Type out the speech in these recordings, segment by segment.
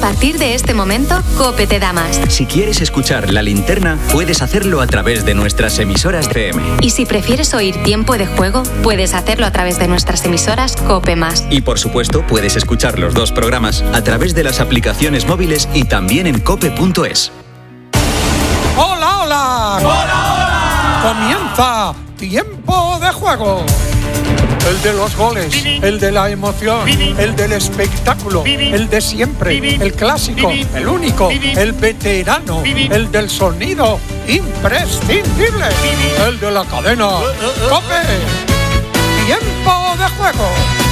partir de este momento, COPE te da más. Si quieres escuchar La Linterna, puedes hacerlo a través de nuestras emisoras FM. Y si prefieres oír Tiempo de Juego, puedes hacerlo a través de nuestras emisoras COPE+. Y por supuesto, puedes escuchar los dos programas a través de las aplicaciones móviles y también en cope.es. ¡Hola, hola! ¡Hola, hola! Comienza Tiempo de Juego. El de los goles, el de la emoción, el del espectáculo, el de siempre, el clásico, el único, el veterano, el del sonido imprescindible, el de la cadena COPE. Tiempo de Juego.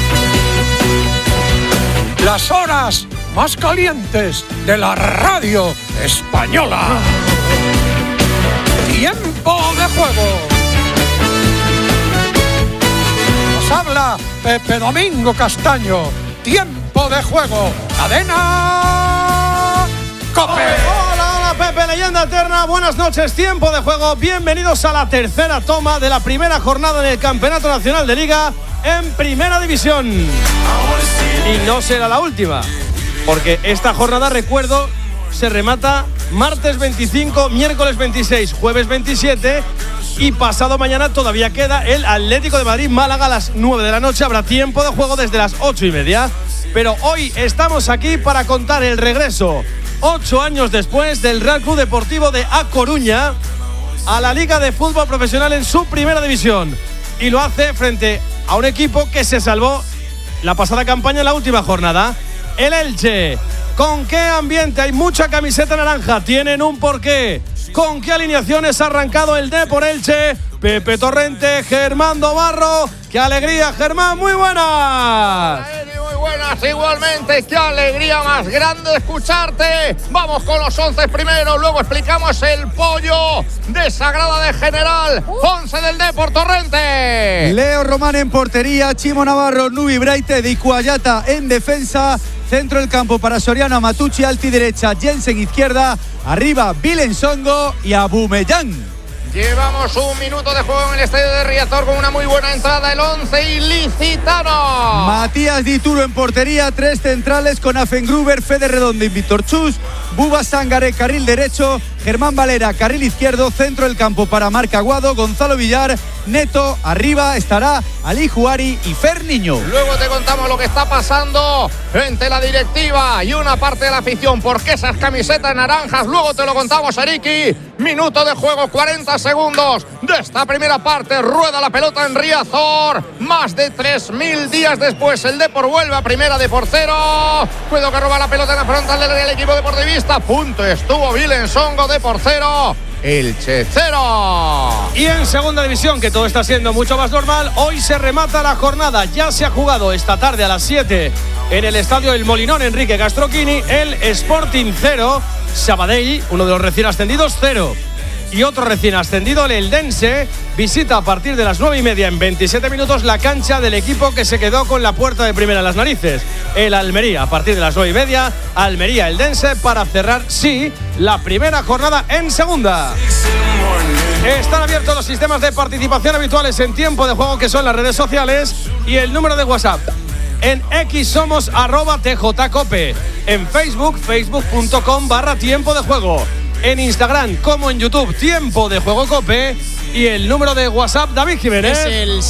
Las horas más calientes de la radio española. Tiempo de Juego. Habla Pepe Domingo Castaño. Tiempo de Juego. Cadena COPE. Hola, Pepe, leyenda eterna. Buenas noches. Tiempo de Juego. Bienvenidos a la tercera toma de la primera jornada del Campeonato Nacional de Liga en Primera División. Y no será la última, porque esta jornada, recuerdo, se remata martes 25, miércoles 26, jueves 27 y pasado mañana todavía queda el Atlético de Madrid-Málaga a las 9 de la noche. Habrá tiempo de juego desde las 8:30. Pero hoy estamos aquí para contar el regreso, 8 años después, del Real Club Deportivo de A Coruña a la Liga de Fútbol Profesional en su primera división. Y lo hace frente a un equipo que se salvó la pasada campaña en la última jornada, el Elche. ¿Con qué ambiente? Hay mucha camiseta naranja, tienen un porqué. ¿Con qué alineaciones ha arrancado el Depor Elche? Pepe Torrente, Germán Dobarro. ¡Qué alegría, Germán! ¡Muy buenas! Muy buenas igualmente. ¡Qué alegría más grande escucharte! Vamos con los 11 primero, luego explicamos el pollo de Sagrada de General. 11 del Depor Torrente. Leo Román en portería, Chimo Navarro, Nubi Braite, Dicuayata en defensa. Centro del campo para Soriano, Matucci, Alti derecha, Jensen izquierda, arriba Vilen Songo y Abumellán. Llevamos un minuto de juego en el estadio de Riazor con una muy buena entrada, el 11 ilicitano. Matías Dituro en portería, 3 centrales con Afengruber, Fede Redondo y Víctor Chus, Buba Sangaré, carril derecho, Germán Valera, carril izquierdo, centro del campo para Marc Aguado, Gonzalo Villar, Neto, arriba estará Ali Juari y Fer Niño. Luego te contamos lo que está pasando entre la directiva y una parte de la afición, porque esas camisetas naranjas, luego te lo contamos, Eriki. Minuto de juego, 40 segundos de esta primera parte, rueda la pelota en Riazor, más de 3.000 días después el Depor vuelve a primera de por cero. Cuidado que roba la pelota en la frontal del equipo deportivista, punto estuvo Vilen Songo de por cero. Elche 0. Y en segunda división, que todo está siendo mucho más normal, hoy se remata la jornada. Ya se ha jugado esta tarde a las 7 en el estadio El Molinón Enrique Castroquini, el Sporting 0, Sabadell, uno de los recién ascendidos, 0. Y otro recién ascendido, el Eldense, visita a partir de las 9:30 en 27 minutos la cancha del equipo que se quedó con la puerta de primera en las narices, el Almería. A partir de las 9:30, Almería-Eldense para cerrar, sí, la primera jornada en segunda. Están abiertos los sistemas de participación habituales en Tiempo de Juego, que son las redes sociales y el número de WhatsApp. En X somos @TJCope, en Facebook, facebook.com/Tiempo de Juego. En Instagram como en YouTube, Tiempo de Juego Cope. Y el número de WhatsApp, David Jiménez, es el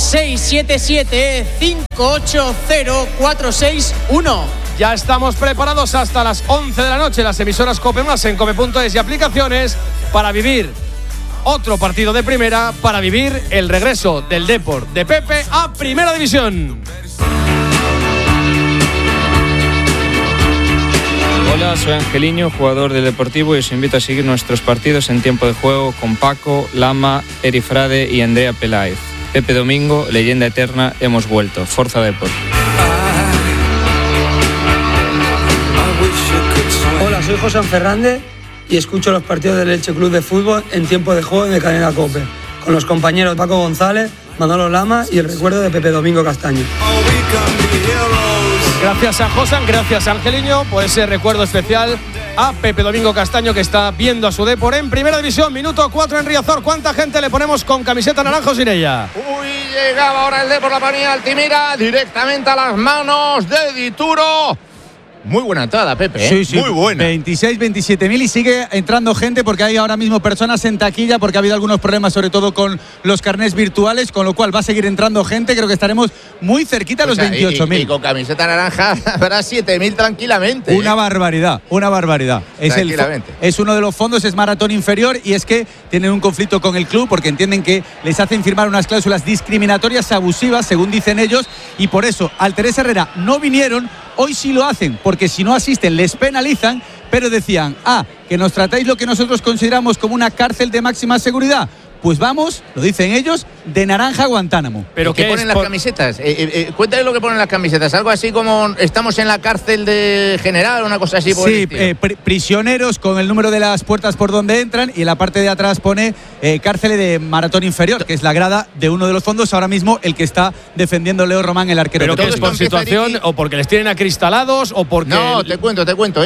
677-580-461. Ya estamos preparados hasta las 11 de la noche, las emisoras Cope Más en cope.es y aplicaciones, para vivir otro partido de primera, para vivir el regreso del Depor de Pepe a Primera División. Hola, soy Angeliño, jugador del Deportivo, y os invito a seguir nuestros partidos en Tiempo de Juego con Paco, Lama, Eri Frade y Andrea Peláez. Pepe Domingo, leyenda eterna, hemos vuelto. Forza Depor. Hola, soy José Fernández y escucho los partidos del Elche Club de Fútbol en Tiempo de Juego de Cadena COPE, con los compañeros Paco González, Manolo Lama y el recuerdo de Pepe Domingo Castaño. Gracias a Josan, gracias a Angeliño por ese recuerdo especial a Pepe Domingo Castaño, que está viendo a su Depor en Primera División. Minuto 4 en Riazor. ¿Cuánta gente le ponemos con camiseta naranja o sin ella? Uy, llegaba ahora el Depor, la ponía Altimira directamente a las manos de Dituro. Muy buena entrada, Pepe, ¿eh? Sí, muy buena. 26, 27.000 y sigue entrando gente porque hay ahora mismo personas en taquilla porque ha habido algunos problemas sobre todo con los carnés virtuales, con lo cual va a seguir entrando gente. Creo que estaremos muy cerquita a los 28.000. Y con camiseta naranja habrá 7.000 tranquilamente. Una barbaridad, una barbaridad. Es uno de los fondos, es maratón inferior y es que tienen un conflicto con el club porque entienden que les hacen firmar unas cláusulas discriminatorias abusivas, según dicen ellos, y por eso al Teresa Herrera no vinieron. Hoy sí lo hacen, porque si no asisten les penalizan, pero decían, que nos tratáis lo que nosotros consideramos como una cárcel de máxima seguridad. Pues vamos, lo dicen ellos, de naranja a Guantánamo. ¿Pero qué ponen las camisetas? Cuéntale lo que ponen las camisetas. Algo así como estamos en la cárcel de general, una cosa así. Sí, prisioneros con el número de las puertas por donde entran y en la parte de atrás pone cárcel de maratón inferior, que es la grada de uno de los fondos, ahora mismo el que está defendiendo Leo Román, el arquero. ¿Pero qué es por situación o porque les tienen acristalados o porque...? No, te cuento.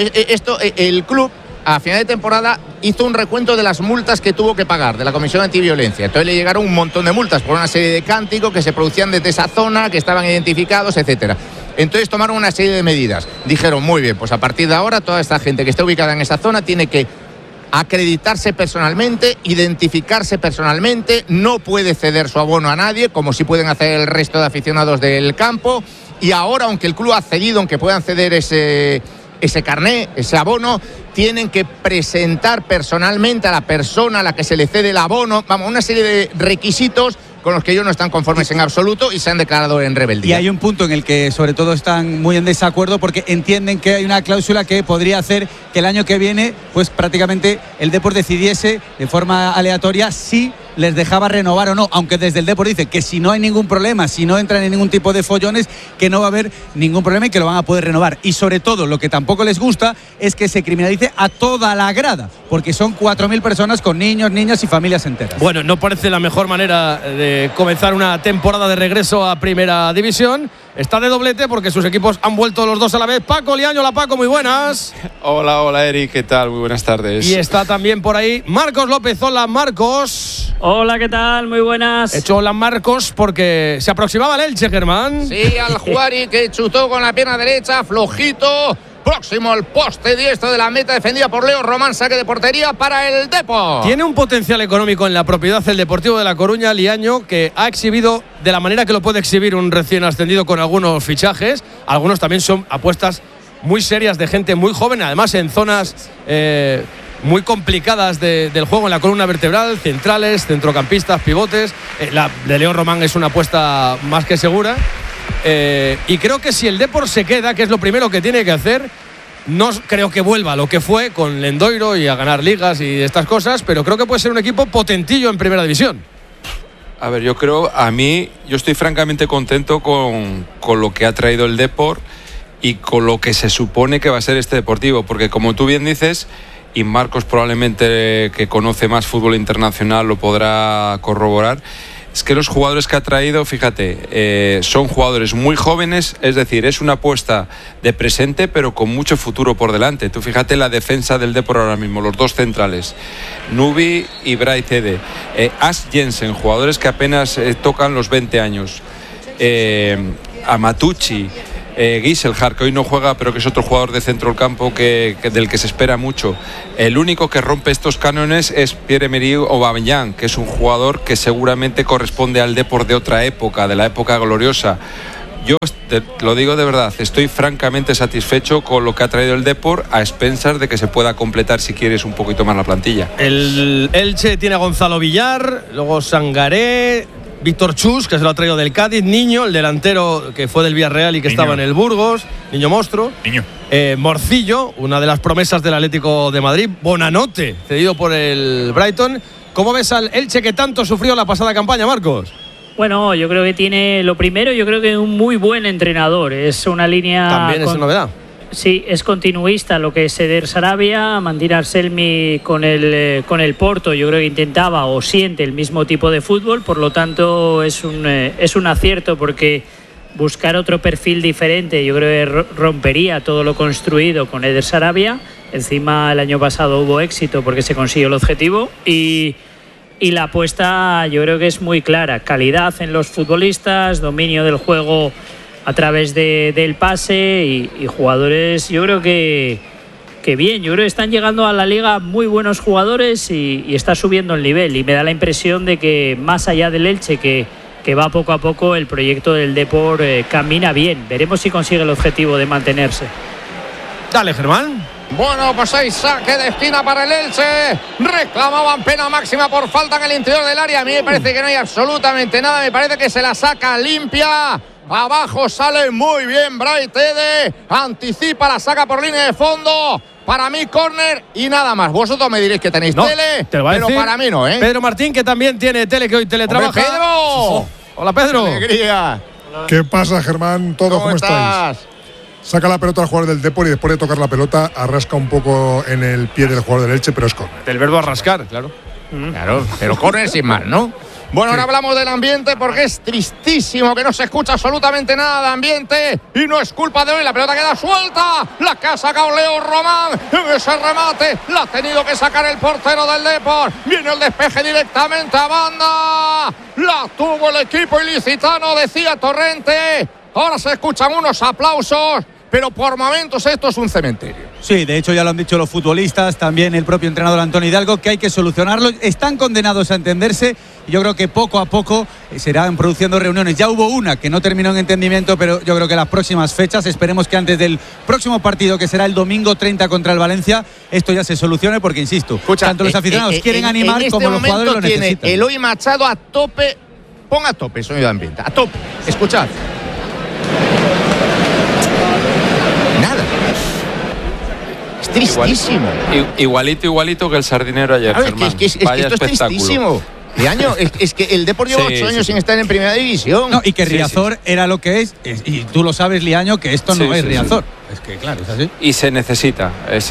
El club a final de temporada hizo un recuento de las multas que tuvo que pagar de la Comisión Antiviolencia. Entonces le llegaron un montón de multas por una serie de cánticos que se producían desde esa zona, que estaban identificados, etcétera. Entonces tomaron una serie de medidas. Dijeron, muy bien, pues a partir de ahora toda esta gente que esté ubicada en esa zona tiene que acreditarse personalmente, identificarse personalmente, no puede ceder su abono a nadie, como sí pueden hacer el resto de aficionados del campo. Y ahora, aunque el club ha cedido, aunque puedan ceder ese carné, ese abono, tienen que presentar personalmente a la persona a la que se le cede el abono, una serie de requisitos con los que ellos no están conformes en absoluto y se han declarado en rebeldía. Y hay un punto en el que sobre todo están muy en desacuerdo porque entienden que hay una cláusula que podría hacer que el año que viene pues prácticamente el Depor decidiese de forma aleatoria si les dejaba renovar o no, aunque desde el Depor dice que si no hay ningún problema, si no entran en ningún tipo de follones, que no va a haber ningún problema y que lo van a poder renovar. Y sobre todo lo que tampoco les gusta es que se criminalice a toda la grada, porque son 4.000 personas con niños, niñas y familias enteras. Bueno, no parece la mejor manera de comenzar una temporada de regreso a Primera División. Está de doblete porque sus equipos han vuelto los dos a la vez. Paco Liaño, hola Paco, muy buenas. Hola Eric, ¿qué tal? Muy buenas tardes. Y está también por ahí Marcos López, hola Marcos. Hola, ¿qué tal? Muy buenas. He hecho hola Marcos porque se aproximaba el Elche, Germán. Sí, al Juari que chutó con la pierna derecha, flojito. Próximo al poste diestro de la meta, defendida por Leo Román, saque de portería para el Depor. Tiene un potencial económico en la propiedad el Deportivo de La Coruña, Liaño, que ha exhibido de la manera que lo puede exhibir un recién ascendido con algunos fichajes. Algunos también son apuestas muy serias de gente muy joven, además en zonas muy complicadas del juego en la columna vertebral, centrales, centrocampistas, pivotes. La de Leo Román es una apuesta más que segura. Y creo que si el Depor se queda, que es lo primero que tiene que hacer, no creo que vuelva a lo que fue con Lendoiro y a ganar ligas y estas cosas, pero creo que puede ser un equipo potentillo en Primera División. A ver, yo estoy francamente contento con lo que ha traído el Depor y con lo que se supone que va a ser este Deportivo, porque como tú bien dices, y Marcos probablemente que conoce más fútbol internacional lo podrá corroborar, es que los jugadores que ha traído, fíjate, son jugadores muy jóvenes, es decir, es una apuesta de presente pero con mucho futuro por delante. Tú fíjate la defensa del Depor ahora mismo, los dos centrales, Nubi y Bryce Ede, Ash Jensen, jugadores que apenas tocan los 20 años, Amatucci, Giselhard, que hoy no juega pero que es otro jugador de centro del campo del que se espera mucho. El único que rompe estos cánones es Pierre-Emerick Aubameyang, que es un jugador que seguramente corresponde al Depor de otra época, de la época gloriosa. Yo te lo digo de verdad, estoy francamente satisfecho con lo que ha traído el Depor, a expensas de que se pueda completar, si quieres, un poquito más la plantilla. El Elche tiene a Gonzalo Villar, luego Sangaré, Víctor Chus, que se lo ha traído del Cádiz, Niño, el delantero que fue del Villarreal y que estaba en el Burgos, Niño monstruo. Morcillo, una de las promesas del Atlético de Madrid, Bonanote, cedido por el Brighton. ¿Cómo ves al Elche que tanto sufrió la pasada campaña, Marcos? Bueno, yo creo que tiene lo primero, yo creo que es un muy buen entrenador. Es una línea... También es una novedad. Sí, es continuista lo que es Eder Sarabia, Mandina Arselmi con el Porto. Yo creo que intentaba o siente el mismo tipo de fútbol, por lo tanto es un acierto porque buscar otro perfil diferente yo creo que rompería todo lo construido con Eder Sarabia. Encima el año pasado hubo éxito porque se consiguió el objetivo y la apuesta yo creo que es muy clara, calidad en los futbolistas, dominio del juego través del pase y jugadores, yo creo que bien, yo creo que están llegando a la liga muy buenos jugadores y está subiendo el nivel, y me da la impresión de que más allá del Elche, que va poco a poco, el proyecto del Depor camina bien. Veremos si consigue el objetivo de mantenerse. Dale, Germán. Bueno, pues hay saque de esquina para el Elche. Reclamaban pena máxima por falta en el interior del área. A mí me parece que no hay absolutamente nada. Me parece que se la saca limpia. Abajo sale muy bien Braithwaite. Anticipa la saca por línea de fondo. Para mí, córner y nada más. Vosotros me diréis que tenéis tele, te lo voy a pero decir, para mí no, ¿eh? Pedro Martín, que también tiene tele, que hoy teletrabaja. ¡Hombre, Pedro! Hola, Pedro. ¡Alegría! ¿Qué pasa, Germán? ¿Cómo estáis? Saca la pelota al jugador del Depor y después de tocar la pelota arrasca un poco en el pie del jugador del Elche, pero es córner. Del verbo arrascar, claro. Claro, pero córner sin más, ¿no? Bueno, ahora hablamos del ambiente porque es tristísimo que no se escucha absolutamente nada de ambiente y no es culpa de hoy. La pelota queda suelta. La que ha sacado Leo Román en ese remate. La ha tenido que sacar el portero del Depor. Viene el despeje directamente a banda. La tuvo el equipo ilicitano, decía Torrente. Ahora se escuchan unos aplausos, pero por momentos esto es un cementerio. Sí, de hecho ya lo han dicho los futbolistas, también el propio entrenador Antonio Hidalgo, que hay que solucionarlo. Están condenados a entenderse y yo creo que poco a poco se irán produciendo reuniones. Ya hubo una que no terminó en entendimiento, pero yo creo que las próximas fechas, esperemos que antes del próximo partido, que será el domingo 30 contra el Valencia, esto ya se solucione, porque insisto, tanto los aficionados quieren animar en como los jugadores lo necesitan. Tiene Eloy Machado a tope, ponga a tope sonido de ambiente, a tope, escuchad. Es tristísimo. Igualito que el Sardinero ayer. Es que esto es tristísimo. De año, es que el Depor lleva 8 años sin estar en primera división. No, y que Riazor era lo que es, y tú lo sabes, Liaño, que esto no es Riazor. Es que claro, es así. Y se necesita,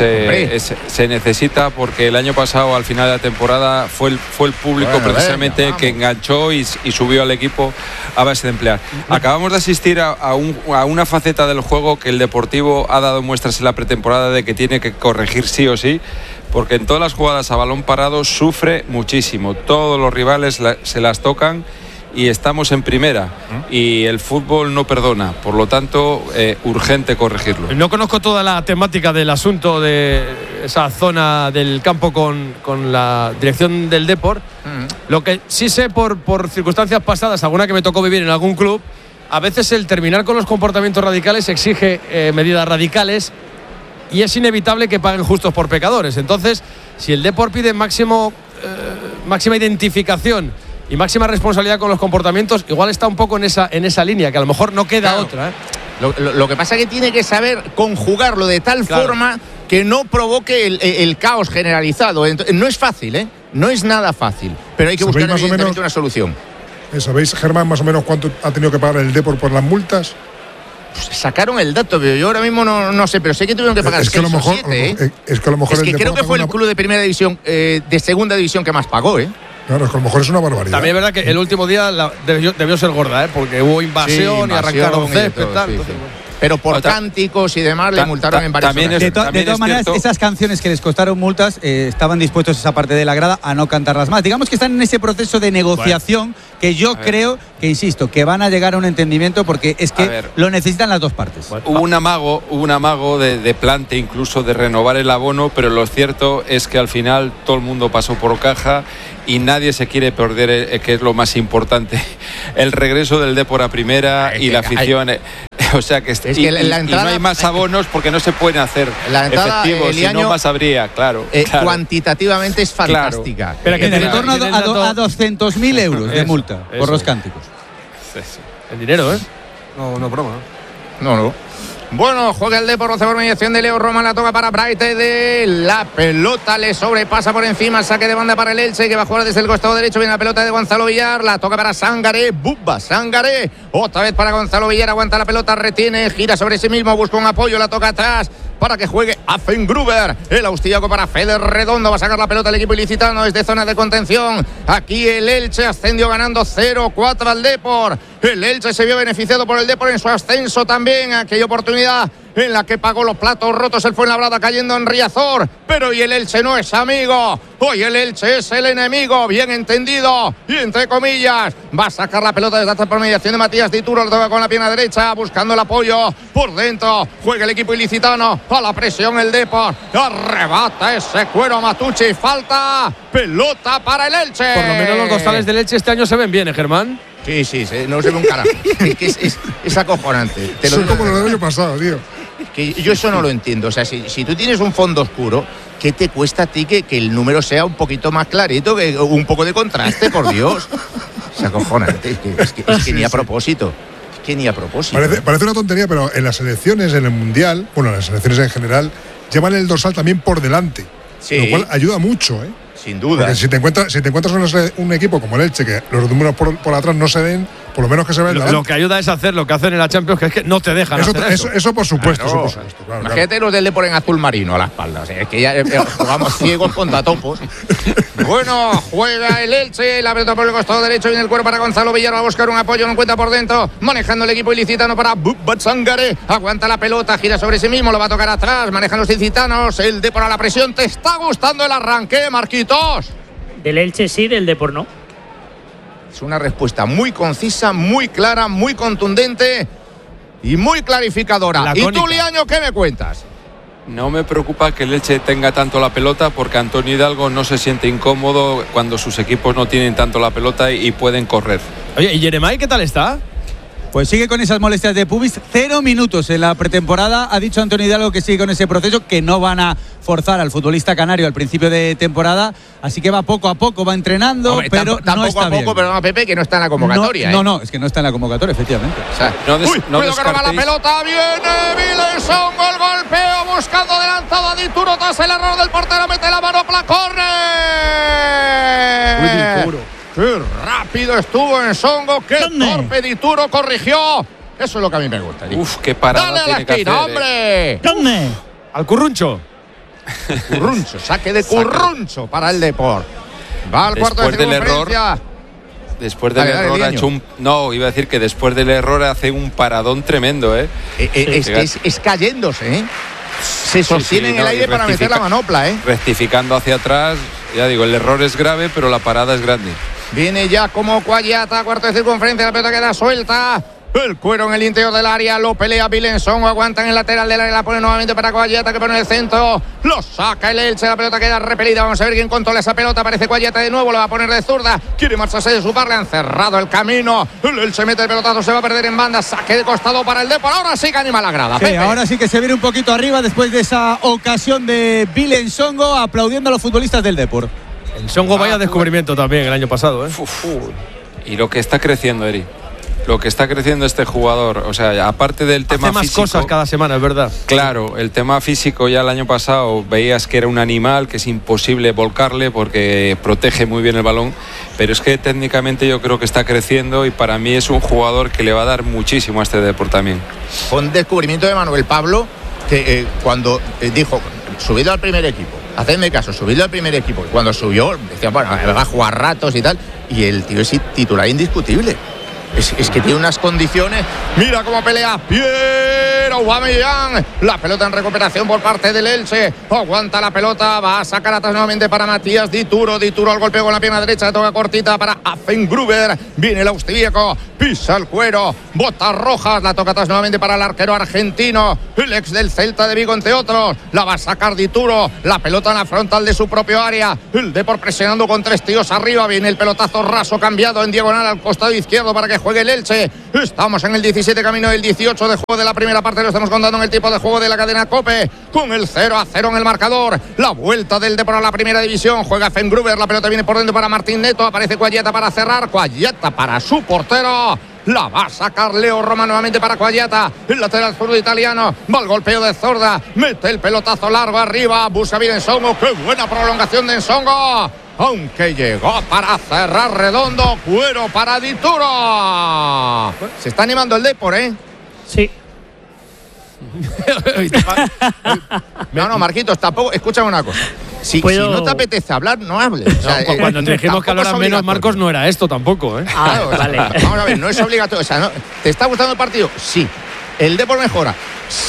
se necesita, porque el año pasado, al final de la temporada, fue el público precisamente que enganchó y subió al equipo a base de emplear. Acabamos de asistir a una faceta del juego que el Deportivo ha dado muestras en la pretemporada de que tiene que corregir sí o sí, porque en todas las jugadas a balón parado sufre muchísimo. Todos los rivales se las tocan y estamos en primera. Y el fútbol no perdona. Por lo tanto, urgente corregirlo. No conozco toda la temática del asunto de esa zona del campo con la dirección del Depor. Lo que sí sé por circunstancias pasadas, alguna que me tocó vivir en algún club, a veces el terminar con los comportamientos radicales exige medidas radicales. Y es inevitable que paguen justos por pecadores. Entonces, si el Depor pide máxima identificación y máxima responsabilidad con los comportamientos, igual está un poco en esa línea, que a lo mejor no queda otra. Lo que pasa es que tiene que saber conjugarlo de tal forma que no provoque el caos generalizado. Entonces, no es fácil, ¿eh? No es nada fácil, pero hay que buscar evidentemente una solución. ¿Sabéis, Germán, más o menos cuánto ha tenido que pagar el Depor por las multas? Pues sacaron el dato, pero yo ahora mismo no sé, pero sé que tuvieron que pagar 6 o 7, Es que a lo mejor el creo que fue el club de primera división, de segunda división que más pagó, ¿eh? Claro, es que a lo mejor es una barbaridad. También es verdad que el último día debió ser gorda, porque hubo invasión y arrancaron césped, tal. Pero por cánticos y demás le multaron en varias ocasiones. De todas maneras, esas canciones que les costaron multas, estaban dispuestos esa parte de la grada a no cantarlas más. Digamos que están en ese proceso de negociación que yo creo que, insisto, que van a llegar a un entendimiento, porque es que lo necesitan las dos partes. Hubo un amago de plante, incluso de renovar el abono, pero lo cierto es que al final todo el mundo pasó por caja y nadie se quiere perder, que es lo más importante, el regreso del Depor a primera y la afición. O sea que, la entrada, y no hay más abonos porque no se pueden hacer efectivos, si no más habría, claro. Cuantitativamente es fantástica. Pero que en torno a 200.000 euros de multa por los cánticos. El dinero, ¿eh? No broma. No. Bueno, juega el Depor, por mediación de Leo Román, la toca para Braithwaite, la pelota le sobrepasa por encima, saque de banda para el Elche, que va a jugar desde el costado derecho, viene la pelota de Gonzalo Villar, la toca para Sangaré, Bubba Sangaré, otra vez para Gonzalo Villar, aguanta la pelota, retiene, gira sobre sí mismo, busca un apoyo, la toca atrás para que juegue Afengruber, el austriaco para Fede Redondo, va a sacar la pelota el equipo ilicitano desde zona de contención, aquí el Elche ascendió ganando 0-4 al Depor, el Elche se vio beneficiado por el Depor en su ascenso también, aquella oportunidad en la que pagó los platos rotos el Fuenlabrada cayendo en Riazor. Pero hoy el Elche no es amigo, hoy el Elche es el enemigo, bien entendido y entre comillas. Va a sacar la pelota desde atrás por mediación de Matías Dituro, lo toca con la pierna derecha, buscando el apoyo por dentro. Juega el equipo ilicitano, a la presión el Depor, arrebata ese Cuero Matucci, falta, pelota para el Elche. Por lo menos los dorsales del Elche este año se ven bien, Germán. Sí, no se ve un carajo. Es acojonante. Son como los del año pasado, tío. Que yo eso no lo entiendo. O sea, si tú tienes un fondo oscuro, ¿qué te cuesta a ti que el número sea un poquito más clarito, que un poco de contraste, por Dios? Es acojonante. Es que ni a propósito. Es que ni a propósito. Parece una tontería, pero en las selecciones, en el Mundial, bueno, en las selecciones en general, llevan el dorsal también por delante. Sí. Lo cual ayuda mucho, ¿eh? Sin duda. Porque si te encuentras un equipo como el Elche, que los números por atrás no se ven, por lo menos que se ven. Lo que ayuda es hacer lo que hacen en la Champions, que es que no te dejan hacer eso. Eso por supuesto. Claro. Eso por supuesto, claro. Imagínate los del Depor en azul marino a la espalda. O sea, es que ya jugamos ciegos contra topos. Bueno, juega el Elche, la pelota por el costado derecho, viene el cuero para Gonzalo Villar, va a buscar un apoyo, no encuentra por dentro, manejando el equipo ilicitano para Batsangare, aguanta la pelota, gira sobre sí mismo, lo va a tocar atrás, manejan los ilicitanos, el Depor a la presión. ¿Te está gustando el arranque, Marquitos? Del Elche sí, del Depor no. Es una respuesta muy concisa, muy clara, muy contundente y muy clarificadora. Lacónica. ¿Y tú, Liaño, qué me cuentas? No me preocupa que el Elche tenga tanto la pelota, porque Antonio Hidalgo no se siente incómodo cuando sus equipos no tienen tanto la pelota y pueden correr. Oye, ¿y Jeremai qué tal está? Pues sigue con esas molestias de pubis. 0 minutos en la pretemporada. Ha dicho Antonio Hidalgo que sigue con ese proceso, que no van a forzar al futbolista canario al principio de temporada. Así que va poco a poco, va entrenando. Hombre, pero no está bien. Perdón, Pepe, que no está en la convocatoria. No, es que no está en la convocatoria, efectivamente. O sea, cuidado que roba la pelota, viene Vilenson, el golpeo, buscando adelantado a Dituro tras el error del portero, mete la manopla, corre. Dituro. ¡Qué rápido estuvo en Songo! ¡Qué torpe Dituro corrigió! Eso es lo que a mí me gusta. Uf, qué parada. ¡Dale a la tiene que esquina, hacer, hombre! ¿Dónde? Al Curruncho. Curruncho, saque de Curruncho para el Depor. Va al cuarto de circunferencia. Después del error ha hecho un... No, iba a decir que después del error hace un paradón tremendo, ¿eh? Es cayéndose, ¿eh? Se sostiene en el aire para meter la manopla, ¿eh? Rectificando hacia atrás. Ya digo, el error es grave, pero la parada es grande. Viene ya como Cuayata, cuarto de circunferencia, la pelota queda suelta. El cuero en el interior del área, lo pelea Vilenson, aguanta en el lateral del área, la pone nuevamente para Cuayata, que pone en el centro, lo saca el Elche, la pelota queda repelida, vamos a ver quién controla esa pelota, aparece Cuayata de nuevo, lo va a poner de zurda, quiere marcharse de su par, le han cerrado el camino, el Elche mete el pelotazo, se va a perder en banda, saque de costado para el Depor, ahora sí que anima la grada. Sí, Pepe. ahora sí que se viene un poquito arriba después de esa ocasión de Vilensongo, aplaudiendo a los futbolistas del Depor. En Songo vaya descubrimiento también el año pasado, ¿eh? Y lo que está creciendo, Eri. Lo que está creciendo este jugador, o sea, aparte del tema Hace más físico, cosas cada semana, es verdad. Claro, el tema físico ya el año pasado veías que era un animal, que es imposible volcarle porque protege muy bien el balón, pero es que técnicamente yo creo que está creciendo y para mí es un jugador que le va a dar muchísimo a este Depor también. Con descubrimiento de Manuel Pablo, que cuando dijo, subido al primer equipo, hacedme caso, subido al primer equipo, cuando subió, decía, bueno, va a jugar ratos y tal, y el tío es titular indiscutible. Es que tiene unas condiciones. Mira cómo pelea Pierre Aubameyang. La pelota en recuperación por parte del Elche. Aguanta la pelota. Va a sacar atrás nuevamente para Matías Dituro. Dituro al golpeo con la pierna derecha. Toca cortita para Affengruber. Viene el austríaco. Pisa el cuero. Botas rojas. La toca atrás nuevamente para el arquero argentino. El ex del Celta de Vigo, entre otros. La va a sacar Dituro. La pelota en la frontal de su propio área. El Depor presionando con 3 tíos arriba. Viene el pelotazo raso cambiado en diagonal al costado izquierdo para que juegue el Elche. Estamos en el 17, camino del 18 de juego de la primera parte. Lo estamos contando en el tipo de juego de la cadena COPE, con el 0-0 en el marcador. La vuelta del Depor a la primera división. Juega Fengruber, la pelota viene por dentro para Martín Neto. Aparece Cuayata para cerrar. Cuayata para su portero. La va a sacar Leo Roma nuevamente para Cuayata. El lateral zurdo italiano. Va al golpeo de Zorda. Mete el pelotazo largo arriba. Busca bien Ensongo. ¡Qué buena prolongación de Ensongo! Aunque llegó para cerrar redondo. Cuero para Dituro. Se está animando el Depor, ¿eh? Sí. No, Marquitos, tampoco. Escúchame una cosa. Si no te apetece hablar, no hables. O sea, cuando te dijimos que hablaras menos, Marcos, no era esto tampoco, ¿eh? Claro, vale. Vamos a ver, no es obligatorio. O sea, ¿te está gustando el partido? Sí. ¿El Depor mejora? Sí.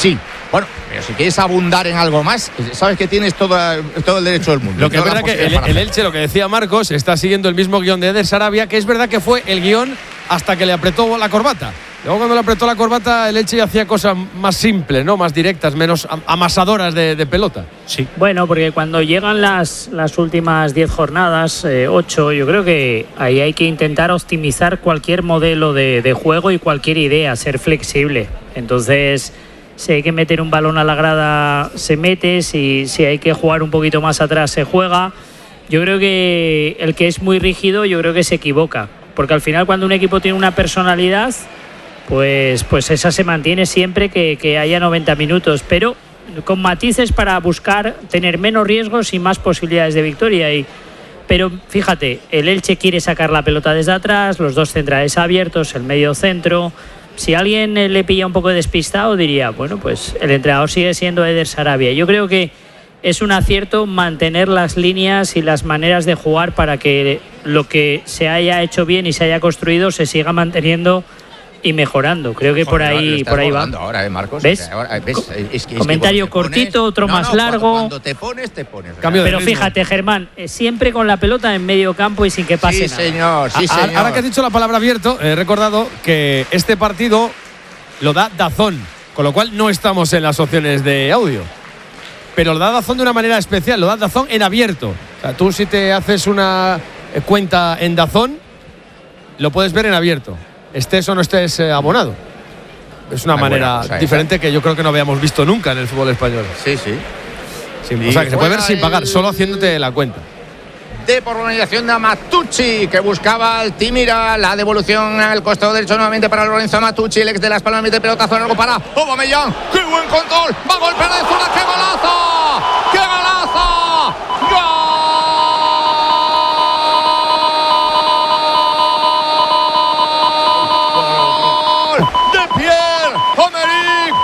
Bueno, pero si quieres abundar en algo más, sabes que tienes todo el derecho del mundo. Lo que es verdad que el Elche, lo que decía Marcos, está siguiendo el mismo guión de Eder Sarabia, que es verdad que fue el guión hasta que le apretó la corbata. Luego cuando le apretó la corbata, el Elche hacía cosas más simples, ¿no? Más directas, menos amasadoras de pelota. Sí. Bueno, porque cuando llegan las últimas 10 jornadas, 8, yo creo que ahí hay que intentar optimizar cualquier modelo de juego y cualquier idea, ser flexible. Entonces, si hay que meter un balón a la grada, se mete. Si hay que jugar un poquito más atrás, se juega. Yo creo que el que es muy rígido, yo creo que se equivoca. Porque al final, cuando un equipo tiene una personalidad, pues esa se mantiene siempre que haya 90 minutos, pero con matices para buscar tener menos riesgos y más posibilidades de victoria. Pero fíjate, el Elche quiere sacar la pelota desde atrás, los dos centrales abiertos, el medio centro. Si alguien le pilla un poco despistado, diría, bueno, pues el entrenador sigue siendo Eder Sarabia. Yo creo que es un acierto mantener las líneas y las maneras de jugar para que lo que se haya hecho bien y se haya construido se siga manteniendo y mejorando. Creo que por ahí va. Ahora, Marcos. ¿Ves? Es que comentario cortito, otro más largo. Cuando te pones. Pero fíjate, Germán, siempre con la pelota en medio campo y sin que pase nada. Sí, señor. Ahora que has dicho la palabra abierto, he recordado que este partido lo da DAZN, con lo cual no estamos en las opciones de audio. Pero lo da DAZN de una manera especial, lo da DAZN en abierto. O sea, tú si te haces una cuenta en DAZN, lo puedes ver en abierto, estés o no estés abonado. Es una manera diferente que yo creo que no habíamos visto nunca en el fútbol español. Sí. O sea, que se puede ver sin pagar, solo haciéndote la cuenta. De por organización de Amatucci, que buscaba al Timira, la devolución al costado derecho nuevamente para Lorenzo Amatucci, el ex de Las Palmas, mete pelotazo largo para Aubameyang. ¡Qué buen control! ¡Va a golpear de zurda! ¡Qué golazo! ¡Qué golazo! ¡Gol! ¡De Pierre-Emerick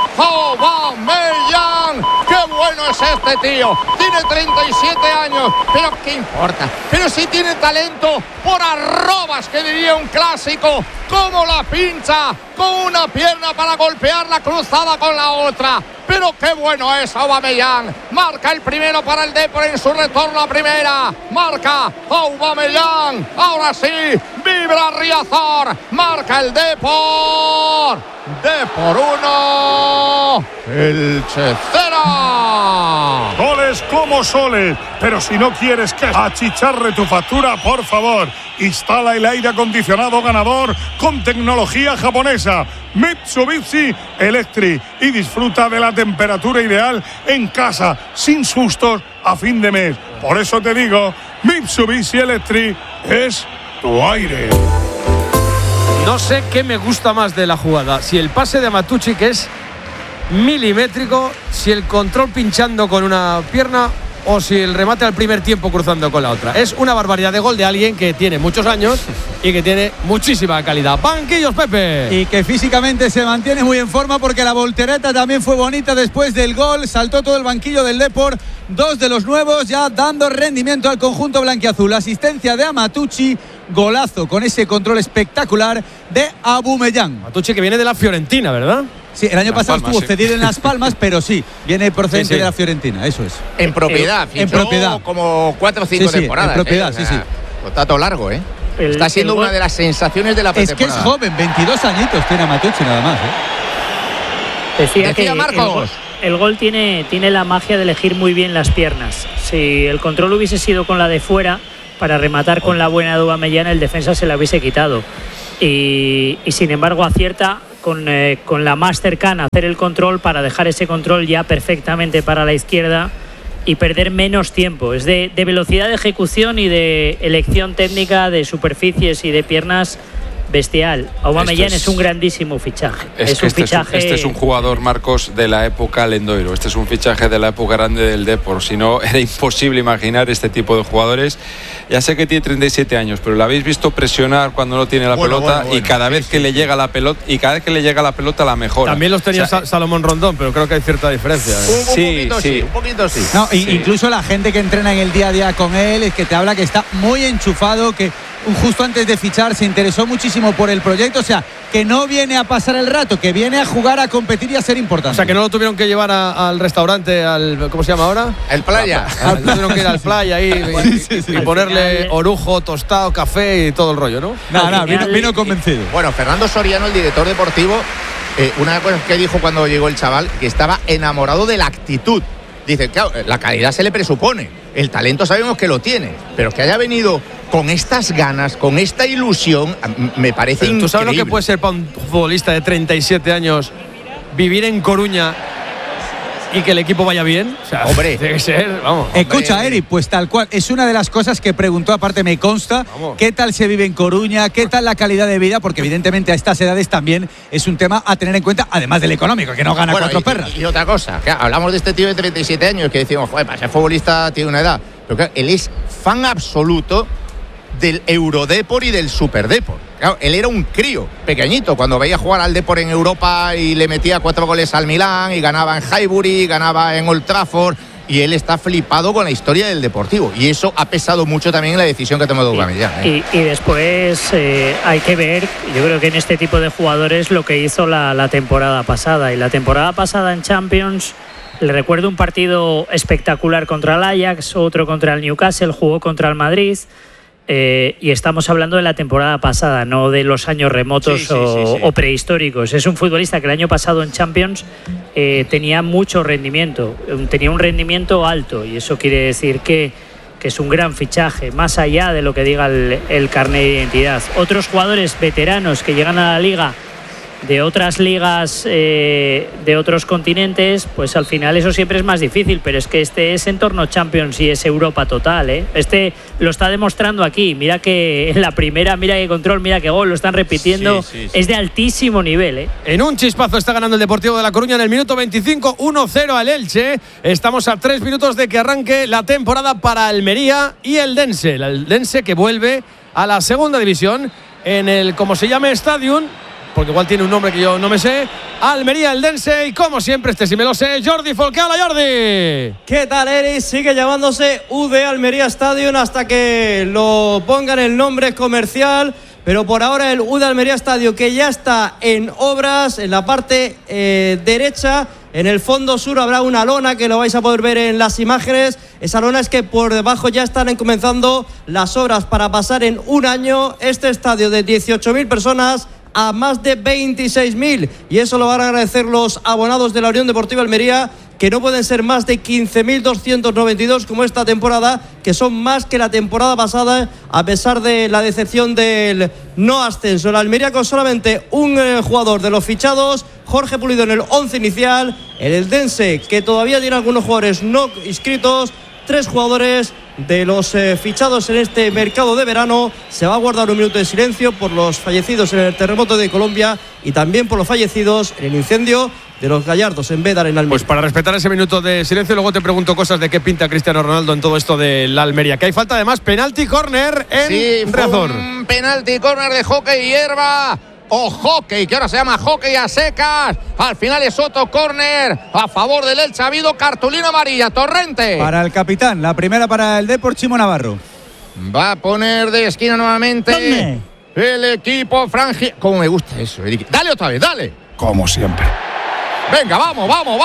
Aubameyang! ¡Qué bueno es este tío! Tiene 37 años, pero ¿qué importa? Pero si tiene talento, por arrobas, que diría un clásico, como la pincha, con una pierna para golpearla cruzada con la otra. Pero qué bueno es Aubameyang. Marca el primero para el Depor en su retorno a primera. Marca Aubameyang. Ahora sí, vibra Riazor. Marca el Depor. Depor 1, Elche 0. Goles como soles, pero si no quieres que achicharre tu factura, por favor, instala el aire acondicionado ganador con tecnología japonesa Mitsubishi Electric y disfruta de la temperatura ideal en casa, sin sustos a fin de mes. Por eso te digo, Mitsubishi Electric es tu aire. No sé qué me gusta más de la jugada, si el pase de Amatucci, que es milimétrico, si el control pinchando con una pierna o si el remate al primer tiempo cruzando con la otra. Es una barbaridad de gol de alguien que tiene muchos años y que tiene muchísima calidad. Banquillos, Pepe. Y que físicamente se mantiene muy en forma, porque la voltereta también fue bonita después del gol. Saltó todo el banquillo del Depor. Dos de los nuevos ya dando rendimiento al conjunto blanquiazul. Asistencia de Amatucci, golazo con ese control espectacular de Aubameyang. Amatucci, que viene de la Fiorentina, ¿verdad? Sí, el año pasado estuvo cedido en Las Palmas, pero sí, viene procedente de la Fiorentina, eso es. En propiedad, en propiedad. Como 4 o 5 temporadas. En propiedad, sí. Contrato largo, ¿eh? Está siendo una de las sensaciones de la pretemporada. Es que es joven, 22 añitos tiene Amatucci nada más, Decía que Marcos. El gol tiene la magia de elegir muy bien las piernas. Si el control hubiese sido con la de fuera, para rematar con la buena de Aubameyang, el defensa se la hubiese quitado. Y sin embargo acierta con la más cercana a hacer el control, para dejar ese control ya perfectamente para la izquierda y perder menos tiempo. Es de velocidad de ejecución y de elección técnica de superficies y de piernas bestial. Aubameyang es un grandísimo fichaje. Este es un jugador, Marcos, de la época Lendoiro. Este es un fichaje de la época grande del Depor. Si no, era imposible imaginar este tipo de jugadores. Ya sé que tiene 37 años, pero lo habéis visto presionar cuando no tiene la pelota, y cada vez que le llega la pelota, la mejora. También los tenía Salomón Rondón, pero creo que hay cierta diferencia. Un poquito sí. No, incluso la gente que entrena en el día a día con él es que te habla que está muy enchufado, que justo antes de fichar, se interesó muchísimo por el proyecto, o sea, que no viene a pasar el rato, que viene a jugar, a competir y a ser importante. O sea, que no lo tuvieron que llevar al restaurante, ¿cómo se llama ahora? El Playa. Tuvieron que ir al Playa ahí y ponerle orujo, tostado, café y todo el rollo, ¿no? Nada, vino convencido. Bueno, Fernando Soriano, el director deportivo, una cosa que dijo cuando llegó el chaval, que estaba enamorado de la actitud. Dice, claro, la calidad se le presupone, el talento sabemos que lo tiene, pero que haya venido con estas ganas, con esta ilusión, me parece increíble. ¿Tú sabes lo que puede ser para un futbolista de 37 años vivir en Coruña y que el equipo vaya bien? O sea, hombre, tiene que ser, vamos. Escucha, Eric, pues tal cual, es una de las cosas que preguntó, aparte me consta, qué tal se vive en Coruña, qué tal la calidad de vida, porque evidentemente a estas edades también es un tema a tener en cuenta, además del económico, que no gana 4 perras. Y otra cosa, que hablamos de este tío de 37 años, que decimos, joder, para ser futbolista tiene una edad, pero claro, él es fan absoluto del Eurodeport y del Superdeport. Claro, él era un crío pequeñito cuando veía jugar al Deport en Europa y le metía 4 goles al Milán y ganaba en Highbury, ganaba en Old Trafford, y él está flipado con la historia del Deportivo, y eso ha pesado mucho también en la decisión que ha tomado Aubameyang. Y después hay que ver, yo creo que en este tipo de jugadores, lo que hizo la temporada pasada, y la temporada pasada en Champions, le recuerdo un partido espectacular contra el Ajax, otro contra el Newcastle, jugó contra el Madrid. Y estamos hablando de la temporada pasada, no de los años remotos o prehistóricos. Es un futbolista que el año pasado en Champions tenía mucho rendimiento, tenía un rendimiento alto, y eso quiere decir que es un gran fichaje, más allá de lo que diga el carnet de identidad. Otros jugadores veteranos que llegan a la liga de otras ligas, de otros continentes, pues al final eso siempre es más difícil, pero es que este es entorno Champions y es Europa total, ¿eh? Este lo está demostrando aquí, mira que en la primera, mira que control, mira que gol, lo están repitiendo, es de altísimo nivel, ¿eh? En un chispazo está ganando el Deportivo de La Coruña en el minuto 25, 1-0 al Elche. Estamos a 3 minutos de que arranque la temporada para Almería y el Dense que vuelve a la segunda división en el, como se llame, Stadium, porque igual tiene un nombre que yo no me sé. Almería, el Dense, y como siempre, este sí me lo sé, Jordi Folcà. Hola, Jordi. ¿Qué tal, Eric? Sigue llamándose UD Almería Stadium hasta que lo pongan el nombre comercial, pero por ahora el UD Almería Stadium, que ya está en obras en la parte derecha. En el fondo sur habrá una lona que lo vais a poder ver en las imágenes. Esa lona es que por debajo ya están comenzando las obras para pasar en un año este estadio de 18.000 personas a más de 26.000, y eso lo van a agradecer los abonados de la Unión Deportiva Almería, que no pueden ser más de 15.292 como esta temporada, que son más que la temporada pasada, a pesar de la decepción del no ascenso. La Almería con solamente un jugador de los fichados, Jorge Pulido, en el 11 inicial. El Eldense, que todavía tiene algunos jugadores no inscritos, 3 jugadores de los fichados en este mercado de verano. Se va a guardar un minuto de silencio por los fallecidos en el terremoto de Colombia y también por los fallecidos en el incendio de los Gallardos en Bédar, en Almería. Pues para respetar ese minuto de silencio, luego te pregunto cosas de qué pinta Cristiano Ronaldo en todo esto de la Almería. Que hay falta, además, penalti córner en Riazor. Un penalti córner de hockey y hierba, o hockey, que ahora se llama hockey a secas. Al final es otro córner a favor del Elche. Ha habido cartulina amarilla, Torrente. Para el capitán, la primera para el Depor, Chimo Navarro. Va a poner de esquina nuevamente. ¿Dónde? El equipo Frangi. Como me gusta eso, Eric. Dale otra vez, dale. Como siempre. Venga, vamos,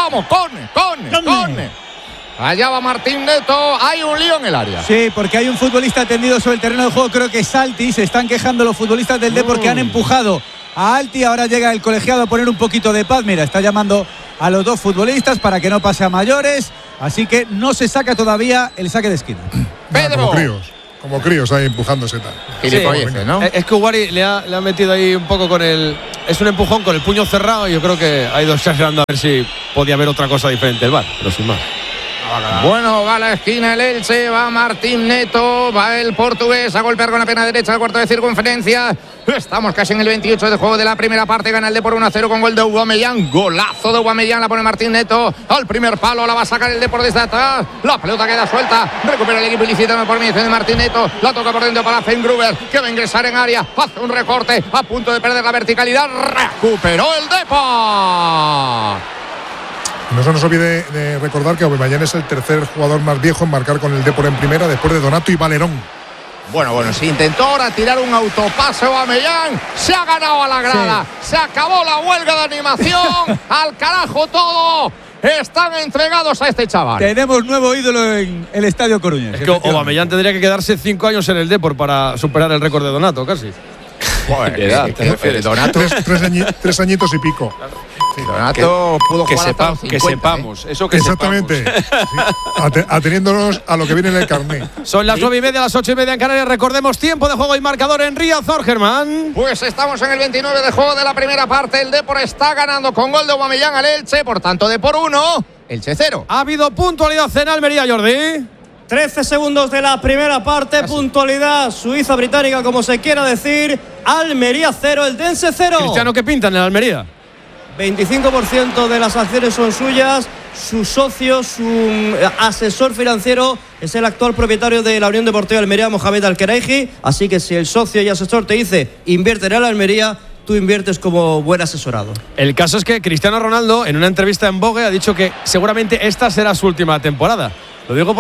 córner. Allá va Martín Neto, hay un lío en el área. Sí, porque hay un futbolista tendido sobre el terreno de juego, creo que es Alti. Se están quejando los futbolistas del Depor que han empujado a Alti. Ahora llega el colegiado a poner un poquito de paz. Mira, está llamando a los 2 futbolistas para que no pase a mayores. Así que no se saca todavía el saque de esquina. Pedro. Como críos ahí empujándose tal. Sí, ¿no? Es que Uguari le ha metido ahí un poco con el... Es un empujón con el puño cerrado, y yo creo que ha ido exagerando a ver si podía haber otra cosa diferente el VAR, pero sin más. Bueno, va a la esquina el Elche, va Martín Neto, va el portugués a golpear con la pierna derecha al cuarto de circunferencia. Estamos casi en el 28 de juego de la primera parte. Gana el Depor 1-0 con gol de Aubameyang. Golazo de Aubameyang, la pone Martín Neto al primer palo, la va a sacar el Depor desde atrás. La pelota queda suelta, recupera el equipo ilicitano por mediación de Martín Neto. La toca por dentro para Fengruber, que va a ingresar en área, hace un recorte, a punto de perder la verticalidad. Recuperó el Depor. No se nos olvide de recordar que Aubameyang es el tercer jugador más viejo en marcar con el Depor en primera, después de Donato y Valerón. Bueno, se intentó ahora tirar un autopase Aubameyang, se ha ganado a la grada, se acabó la huelga de animación, al carajo todo, están entregados a este chaval. Tenemos nuevo ídolo en el Estadio Coruña. Es que Aubameyang tendría que quedarse 5 años en el Depor para superar el récord de Donato, casi. Donato, 3 añitos y pico. Donato pudo jugar hasta los 50, que sepamos, eso que exactamente. Sepamos. Sí. Ateniéndonos a lo que viene en el carnet. Son las 9:30, las 8:30 en Canarias. Recordemos tiempo de juego y marcador en Riazor, Germán. Pues estamos en el 29 de juego de la primera parte. El Depor está ganando con gol de Aubameyang al Elche, por tanto Depor 1, Elche 0. Ha habido puntualidad en Almería, Jordi. 13 segundos de la primera parte, puntualidad suiza-británica, como se quiera decir. Almería 0, el Dense 0. Cristiano, ¿qué pintan en Almería? 25% de las acciones son suyas. Su socio, su asesor financiero es el actual propietario de la Unión Deportiva Almería, Mohamed Al-Keraiji. Así que si el socio y asesor te dice invierte en el Almería, tú inviertes como buen asesorado. El caso es que Cristiano Ronaldo, en una entrevista en Vogue, ha dicho que seguramente esta será su última temporada. Lo digo